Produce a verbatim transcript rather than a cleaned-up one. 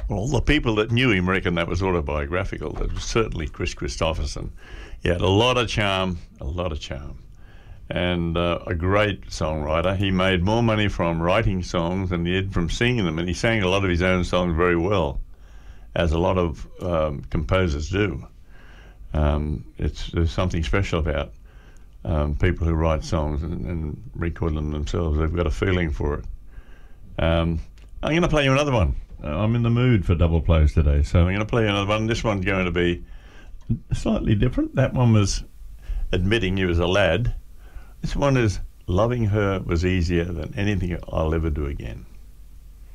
Well, the people that knew him reckon that was autobiographical. That was certainly Chris Christopherson. He had a lot of charm, a lot of charm, and uh, a great songwriter. He made more money from writing songs than he did from singing them, and he sang a lot of his own songs very well, as a lot of um, composers do. Um, it's there's something special about um, people who write songs and, and record them themselves. They've got a feeling for it. Um, I'm going to play you another one. Uh, I'm in the mood for double plays today, so I'm going to play you another one. This one's going to be slightly different. That one was Admitting You as a Lad. This one is Loving Her Was Easier Than Anything I'll Ever Do Again.